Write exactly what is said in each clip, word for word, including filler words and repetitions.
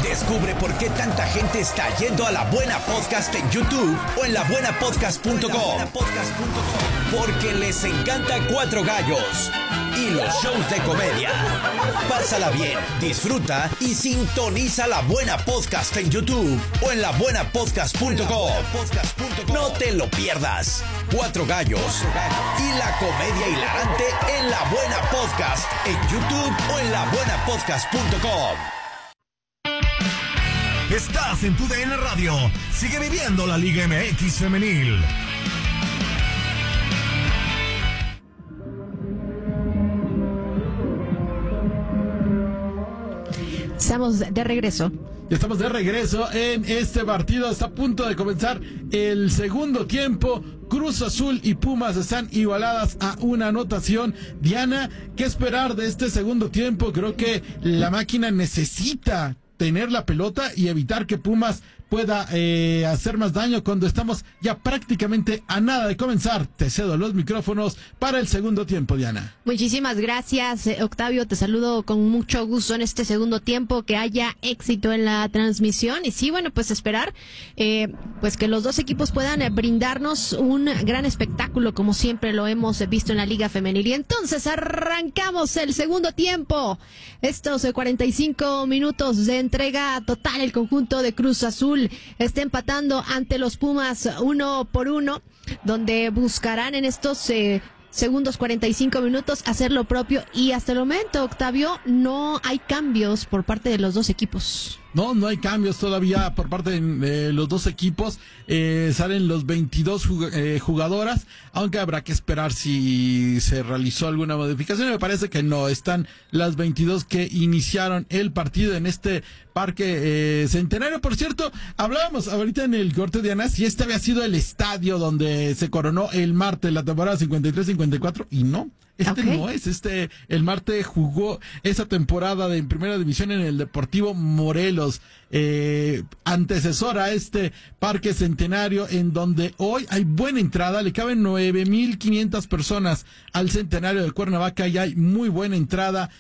Descubre por qué tanta gente está yendo a La Buena Podcast en YouTube o en la buena podcast punto com. Porque les encanta Cuatro Gallos y los shows de comedia. Pásala bien, disfruta y sintoniza La Buena Podcast en YouTube o en la buena podcast punto com. No te lo pierdas. Cuatro Gallos y la comedia hilarante en La Buena Podcast en YouTube o en la buena podcast punto com. Estás en tu D N Radio. Sigue viviendo la Liga M X femenil. Estamos de regreso. Ya estamos de regreso en este partido. Está a punto de comenzar el segundo tiempo. Cruz Azul y Pumas están igualadas a una anotación. Diana, ¿qué esperar de este segundo tiempo? Creo que la máquina necesita tener la pelota y evitar que Pumas pueda eh, hacer más daño cuando estamos ya prácticamente a nada de comenzar. Te cedo los micrófonos para el segundo tiempo, Diana. Muchísimas gracias, eh, Octavio. Te saludo con mucho gusto en este segundo tiempo. Que haya éxito en la transmisión. Y sí, bueno, pues esperar eh, pues que los dos equipos puedan eh, brindarnos un gran espectáculo, como siempre lo hemos visto en la Liga Femenil. Y entonces arrancamos el segundo tiempo. Estos eh, cuarenta y cinco minutos de entrega total. El conjunto de Cruz Azul está empatando ante los Pumas uno por uno, donde buscarán en estos eh, segundos cuarenta y cinco minutos hacer lo propio. Y hasta el momento, Octavio, no hay cambios por parte de los dos equipos. No, no hay cambios todavía por parte de, de los dos equipos. Eh, salen los veintidós jug- eh, jugadoras, aunque habrá que esperar si se realizó alguna modificación. Me parece que no, están las veintidós que iniciaron el partido en este Parque eh, Centenario. Por cierto, hablábamos ahorita en el corte de Ana si este había sido el estadio donde se coronó el Marte la temporada cincuenta y tres cincuenta y cuatro, y no. Este okay. no es, este, el Marte jugó esa temporada de en primera división en el Deportivo Morelos, eh, antecesor a este Parque Centenario, en donde hoy hay buena entrada, le caben nueve mil quinientas personas al Centenario de Cuernavaca y hay muy buena entrada.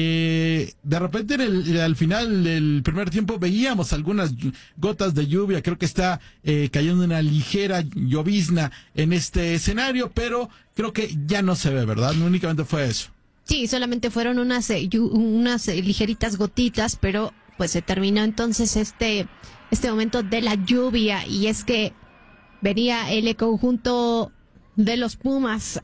Eh, de repente en el, al final del primer tiempo veíamos algunas gotas de lluvia, creo que está eh, cayendo una ligera llovizna en este escenario, pero creo que ya no se ve, ¿verdad? No únicamente fue eso. Sí, solamente fueron unas eh, yu, unas eh, ligeritas gotitas, pero pues se terminó entonces este este momento de la lluvia, y es que venía el conjunto de los Pumas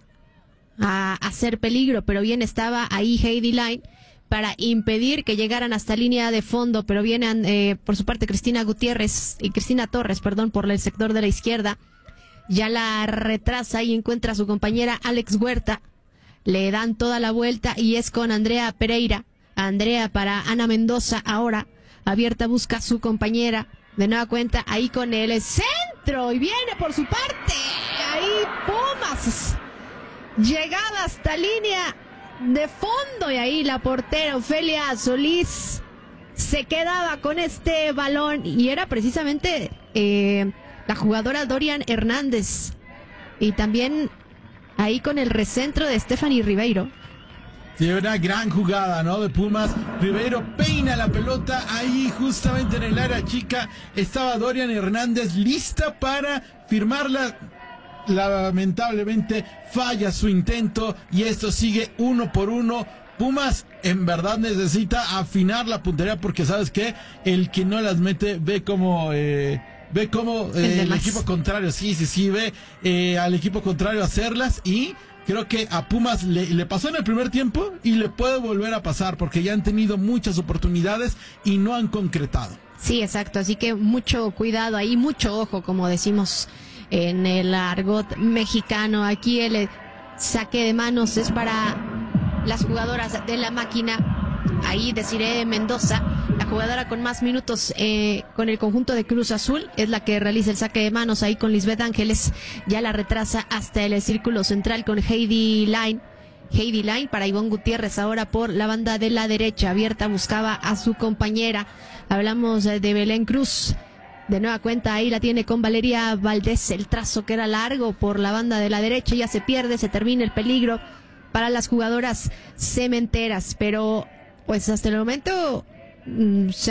a hacer peligro, pero bien estaba ahí Heidi Line para impedir que llegaran hasta línea de fondo, pero vienen eh, por su parte Cristina Gutiérrez y Cristina Torres, perdón, por el sector de la izquierda. Ya la retrasa y encuentra a su compañera Alex Huerta. Le dan toda la vuelta y es con Andrea Pereira. Andrea para Ana Mendoza ahora. Abierta busca a su compañera. De nueva cuenta ahí con el centro y viene por su parte. Ahí Pumas. Llegada hasta línea de fondo y ahí la portera Ofelia Solís se quedaba con este balón y era precisamente eh, la jugadora Dorian Hernández, y también ahí con el recentro de Stephanie Ribeiro. Sí, una gran jugada, ¿no? De Pumas. Ribeiro peina la pelota ahí justamente en el área chica. Estaba Dorian Hernández lista para firmarla. Lamentablemente falla su intento y esto sigue uno por uno. Pumas en verdad necesita afinar la puntería, porque sabes que el que no las mete ve como eh, ve como eh, el equipo contrario, sí, sí, sí, ve eh, al equipo contrario hacerlas, y creo que a Pumas le, le pasó en el primer tiempo y le puede volver a pasar, porque ya han tenido muchas oportunidades y no han concretado. Sí, exacto, así que mucho cuidado ahí, mucho ojo, como decimos en el argot mexicano. Aquí el saque de manos es para las jugadoras de la máquina. Ahí Desiree Mendoza, la jugadora con más minutos eh, con el conjunto de Cruz Azul, es la que realiza el saque de manos ahí con Lisbeth Ángeles. Ya la retrasa hasta el círculo central con Heidi Line. Heidi Line para Ivonne Gutiérrez ahora por la banda de la derecha. Abierta buscaba a su compañera. Hablamos de Belén Cruz. De nueva cuenta ahí la tiene con Valeria Valdés, el trazo que era largo por la banda de la derecha, ya se pierde, se termina el peligro para las jugadoras cementeras, pero pues hasta el momento mmm,